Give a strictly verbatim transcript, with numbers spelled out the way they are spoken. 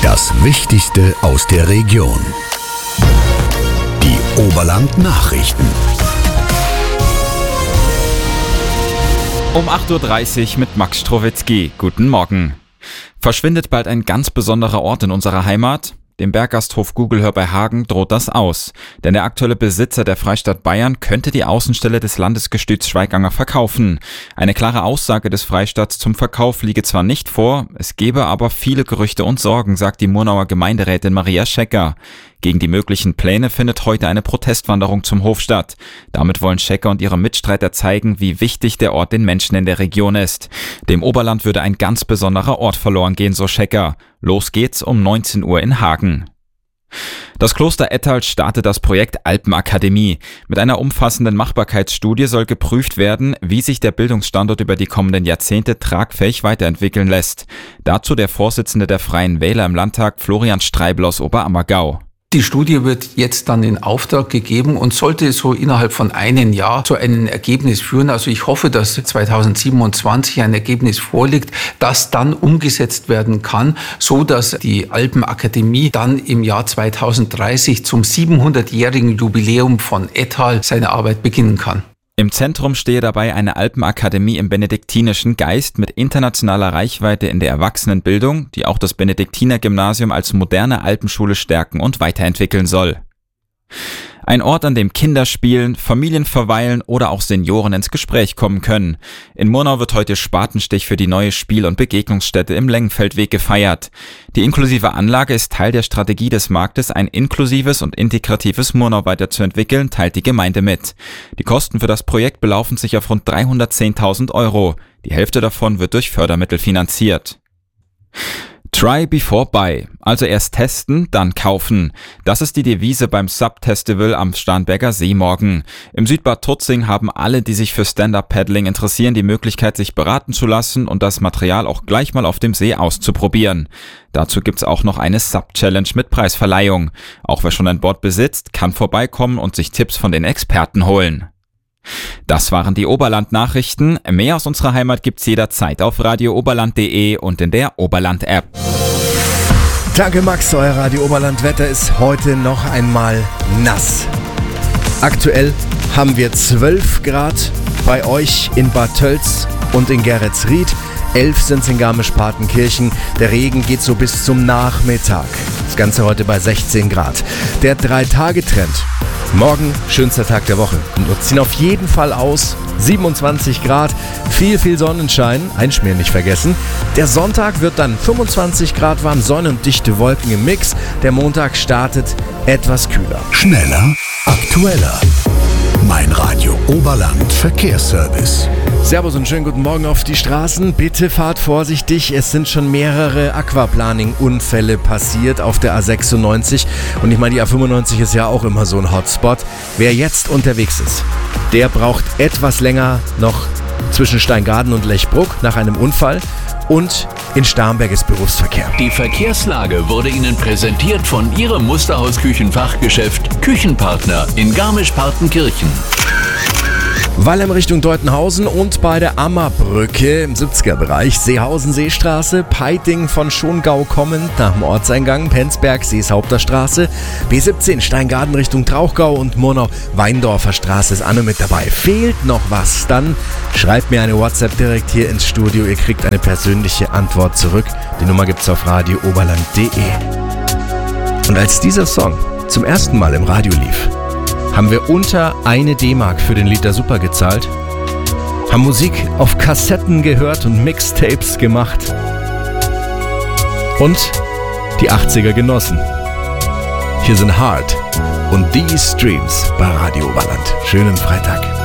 Das Wichtigste aus der Region. Die Oberland-Nachrichten. Um acht Uhr dreißig mit Max Strowitzki. Guten Morgen. Verschwindet bald ein ganz besonderer Ort in unserer Heimat? Dem Berggasthof Gugelhör bei Hagen droht das aus. Denn der aktuelle Besitzer der Freistadt Bayern könnte die Außenstelle des Landesgestüts Schweiganger verkaufen. Eine klare Aussage des Freistaats zum Verkauf liege zwar nicht vor, es gebe aber viele Gerüchte und Sorgen, sagt die Murnauer Gemeinderätin Maria Schecker. Gegen die möglichen Pläne findet heute eine Protestwanderung zum Hof statt. Damit wollen Schecker und ihre Mitstreiter zeigen, wie wichtig der Ort den Menschen in der Region ist. Dem Oberland würde ein ganz besonderer Ort verloren gehen, so Schecker. Los geht's um neunzehn Uhr in Hagen. Das Kloster Ettal startet das Projekt Alpenakademie. Mit einer umfassenden Machbarkeitsstudie soll geprüft werden, wie sich der Bildungsstandort über die kommenden Jahrzehnte tragfähig weiterentwickeln lässt. Dazu der Vorsitzende der Freien Wähler im Landtag, Florian Streibel aus Oberammergau. Die Studie wird jetzt dann in Auftrag gegeben und sollte so innerhalb von einem Jahr zu einem Ergebnis führen. Also ich hoffe, dass zweitausendsiebenundzwanzig ein Ergebnis vorliegt, das dann umgesetzt werden kann, so dass die Alpenakademie dann im Jahr zweitausenddreißig zum siebenhundertjährigen Jubiläum von Ettal seine Arbeit beginnen kann. Im Zentrum stehe dabei eine Alpenakademie im benediktinischen Geist mit internationaler Reichweite in der Erwachsenenbildung, die auch das Benediktinergymnasium als moderne Alpenschule stärken und weiterentwickeln soll. Ein Ort, an dem Kinder spielen, Familien verweilen oder auch Senioren ins Gespräch kommen können. In Murnau wird heute Spatenstich für die neue Spiel- und Begegnungsstätte im Lengenfeldweg gefeiert. Die inklusive Anlage ist Teil der Strategie des Marktes, ein inklusives und integratives Murnau weiterzuentwickeln, teilt die Gemeinde mit. Die Kosten für das Projekt belaufen sich auf rund dreihundertzehntausend Euro. Die Hälfte davon wird durch Fördermittel finanziert. Try before buy, also erst testen, dann kaufen. Das ist die Devise beim Subtestival am Starnberger See morgen. Im Südbad Tutzing haben alle, die sich für Stand-Up-Paddling interessieren, die Möglichkeit, sich beraten zu lassen und das Material auch gleich mal auf dem See auszuprobieren. Dazu gibt's auch noch eine Sub-Challenge mit Preisverleihung. Auch wer schon ein Board besitzt, kann vorbeikommen und sich Tipps von den Experten holen. Das waren die Oberland-Nachrichten. Mehr aus unserer Heimat gibt's jederzeit auf radio oberland punkt de und in der Oberland-App. Danke Max, euer Radio Oberland-Wetter ist heute noch einmal nass. Aktuell haben wir zwölf Grad bei euch in Bad Tölz und in Geretsried. elf sind es in Garmisch-Partenkirchen. Der Regen geht so bis zum Nachmittag. Das Ganze heute bei sechzehn Grad. Der Drei-Tage-Trend. Morgen schönster Tag der Woche. Und wir ziehen auf jeden Fall aus. siebenundzwanzig Grad, viel, viel Sonnenschein. Einschmieren nicht vergessen. Der Sonntag wird dann fünfundzwanzig Grad warm, Sonne und dichte Wolken im Mix. Der Montag startet etwas kühler. Schneller, aktueller. Mein Radio Oberland Verkehrsservice. Servus und schönen guten Morgen auf die Straßen. Bitte fahrt vorsichtig. Es sind schon mehrere Aquaplaning-Unfälle passiert auf der A sechsundneunzig. Und ich meine, die A fünfundneunzig ist ja auch immer so ein Hotspot. Wer jetzt unterwegs ist, der braucht etwas länger noch zwischen Steingaden und Lechbruck nach einem Unfall. Und in Starnberg ist Berufsverkehr. Die Verkehrslage wurde Ihnen präsentiert von Ihrem Musterhaus-Küchenfachgeschäft Küchenpartner in Garmisch-Partenkirchen. Wallheim Richtung Deutenhausen und bei der Ammerbrücke im siebziger-Bereich, Seehausen-Seestraße, Peiting von Schongau kommend nach dem Ortseingang, Penzberg, Seeshaupter B siebzehn Steingaden Richtung Trauchgau und Murnau-Weindorfer Straße ist Anne mit dabei. Fehlt noch was? Dann schreibt mir eine WhatsApp direkt hier ins Studio. Ihr kriegt eine persönliche Antwort zurück. Die Nummer gibt's auf radio oberland punkt de. Und als dieser Song zum ersten Mal im Radio lief, haben wir unter eine D-Mark für den Liter Super gezahlt, haben Musik auf Kassetten gehört und Mixtapes gemacht und die achtziger genossen. Hier sind Hard und These Streams bei Radio Oberland. Schönen Freitag.